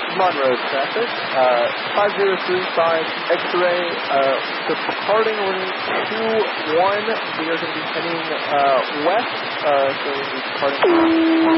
Monroe traffic, 5035 X-ray, departing running 21, we are going to be heading west, so we'll be departing